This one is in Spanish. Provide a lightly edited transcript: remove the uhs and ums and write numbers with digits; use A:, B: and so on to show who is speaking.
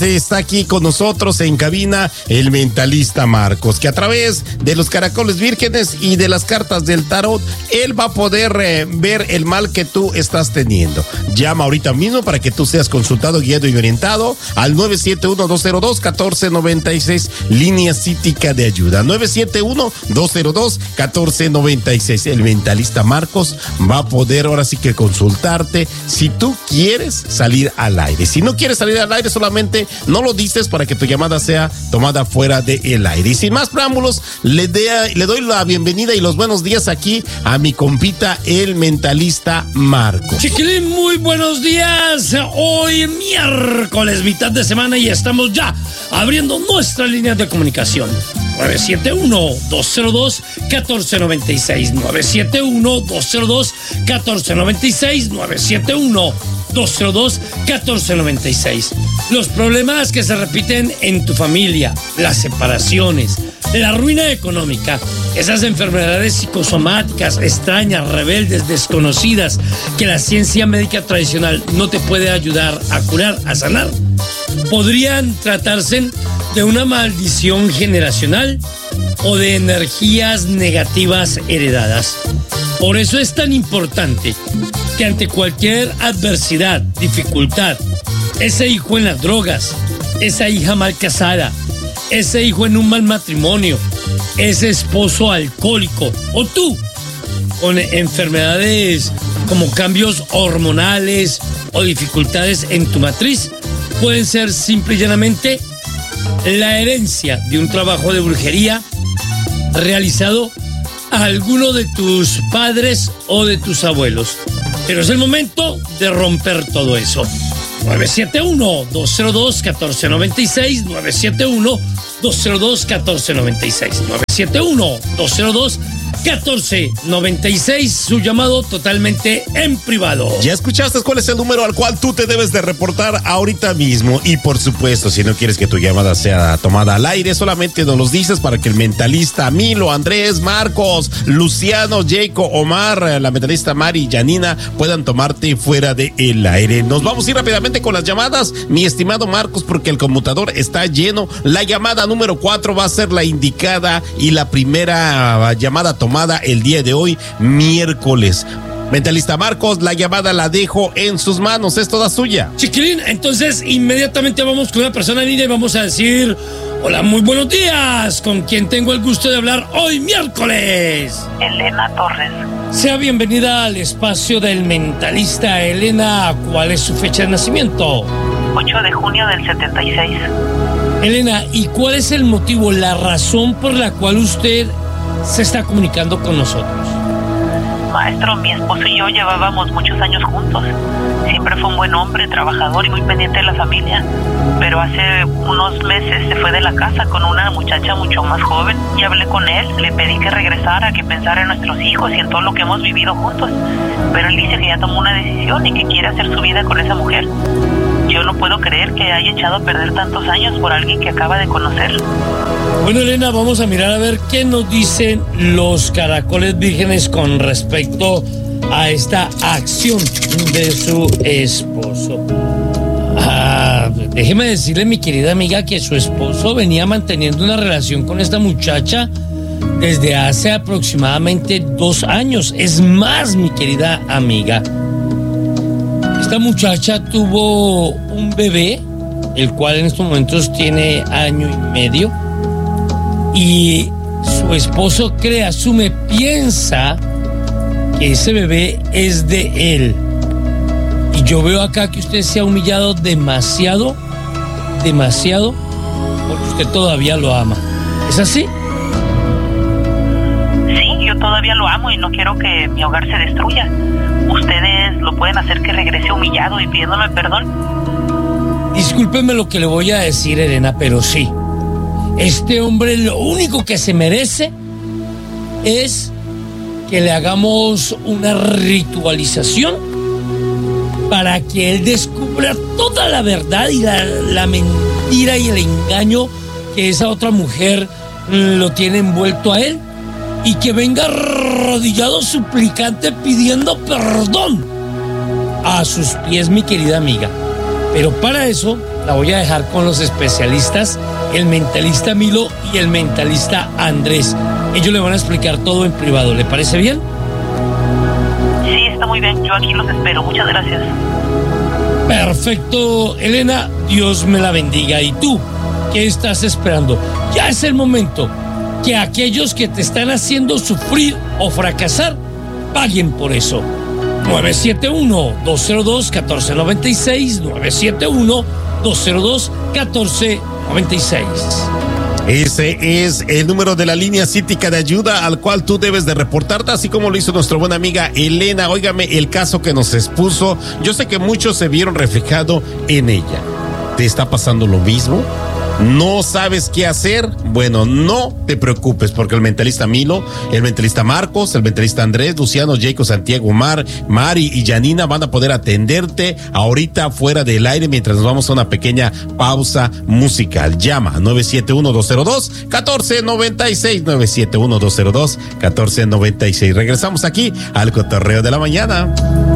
A: Está aquí con nosotros en cabina el mentalista Marcos, que a través de los caracoles vírgenes y de las cartas del tarot, él va a poder ver el mal que tú estás teniendo. Llama ahorita mismo para que tú seas consultado, guiado y orientado al 971-202-1496, línea cítica de ayuda. 971-202-1496. El mentalista Marcos va a poder ahora sí que consultarte si tú quieres salir al aire. Si no quieres salir al aire, solamente no lo dices para que tu llamada sea tomada fuera del aire. Y sin más preámbulos, le doy la bienvenida y los buenos días aquí a mi compita, el mentalista Marcos.
B: Chiquilín, muy buenos días. Hoy miércoles, mitad de semana, y estamos ya abriendo nuestra línea de comunicación. 971-202-1496. 971-202-1496. 971-202-1496. Los problemas que se repiten en tu familia, las separaciones, la ruina económica, esas enfermedades psicosomáticas extrañas, rebeldes, desconocidas, que la ciencia médica tradicional no te puede ayudar a curar, a sanar, podrían tratarse de una maldición generacional o de energías negativas heredadas. Por eso es tan importante que ante cualquier adversidad, dificultad, ese hijo en las drogas, esa hija mal casada, ese hijo en un mal matrimonio, ese esposo alcohólico, o tú con enfermedades como cambios hormonales o dificultades en tu matriz, pueden ser simple y llanamente la herencia de un trabajo de brujería realizado a alguno de tus padres o de tus abuelos. Pero es el momento de romper todo eso. 971-202-1496, 971-202-1496, 971-202-1496, su llamado totalmente en privado.
A: Ya escuchaste cuál es el número al cual tú te debes de reportar ahorita mismo. Y por supuesto, si no quieres que tu llamada sea tomada al aire, solamente nos los dices para que el mentalista Milo, Andrés, Marcos, Luciano, Jaco, Omar, la mentalista Mari y Janina puedan tomarte fuera del aire. Nos vamos a ir rápidamente con las llamadas, mi estimado Marcos, porque el conmutador está lleno. La llamada número 4 va a ser la indicada y la primera llamada tomada el día de hoy, miércoles. Mentalista Marcos, la llamada la dejo en sus manos, es toda suya.
B: Chiquilín, entonces inmediatamente vamos con una persona en línea y vamos a decir: hola, muy buenos días, ¿con quién tengo el gusto de hablar hoy miércoles?
C: Elena Torres.
B: Sea bienvenida al espacio del mentalista. Elena, ¿cuál es su fecha de nacimiento?
C: 8 de junio del 76.
B: Elena, ¿y cuál es el motivo, la razón por la cual usted se está comunicando con nosotros?
C: Maestro, mi esposo y yo llevábamos muchos años juntos. Siempre fue un buen hombre, trabajador y muy pendiente de la familia. Pero hace unos meses se fue de la casa con una muchacha mucho más joven. Y hablé con él, le pedí que regresara, que pensara en nuestros hijos y en todo lo que hemos vivido juntos. Pero él dice que ya tomó una decisión y que quiere hacer su vida con esa mujer. Yo no puedo creer que haya echado a perder tantos años por alguien que acaba de conocer.
B: Bueno, Elena, vamos a mirar a ver qué nos dicen los caracoles vírgenes con respecto a esta acción de su esposo. Déjeme decirle, mi querida amiga, que su esposo venía manteniendo una relación con esta muchacha desde hace aproximadamente 2 años. Es más, mi querida amiga, esta muchacha tuvo un bebé, el cual en estos momentos tiene 1 año y medio, y su esposo cree, asume, piensa que ese bebé es de él. Y yo veo acá que usted se ha humillado demasiado, porque usted todavía lo ama. ¿Es así?
C: Sí, yo todavía lo amo y no quiero que mi hogar se destruya. Ustedes lo pueden hacer que regrese humillado y pidiéndome perdón.
B: Discúlpeme lo que le voy a decir, Elena, pero sí. Este hombre lo único que se merece es que le hagamos una ritualización para que él descubra toda la verdad y la mentira y el engaño que esa otra mujer lo tiene envuelto a él, y que venga arrodillado suplicante pidiendo perdón a sus pies, mi querida amiga. Pero para eso la voy a dejar con los especialistas, el mentalista Milo y el mentalista Andrés. Ellos le van a explicar todo en privado. ¿Le parece bien?
C: Sí, está muy bien. Yo aquí los espero. Muchas gracias.
B: Perfecto, Elena. Dios me la bendiga. ¿Y tú? ¿Qué estás esperando? Ya es el momento que aquellos que te están haciendo sufrir o fracasar paguen por eso. 971-202-1496, 971-202-1496.
A: Ese es el número de la línea cítica de ayuda al cual tú debes de reportarte, así como lo hizo nuestra buena amiga Elena. Óigame, el caso que nos expuso, yo sé que muchos se vieron reflejados en ella. ¿Te está pasando lo mismo? ¿No sabes qué hacer? Bueno, no te preocupes, porque el mentalista Milo, el mentalista Marcos, el mentalista Andrés, Luciano, Jacob, Santiago, Mari y Janina van a poder atenderte ahorita fuera del aire mientras nos vamos a una pequeña pausa musical. Llama 971-202-1496, 971-202-1496. Regresamos aquí al Cotorreo de la Mañana.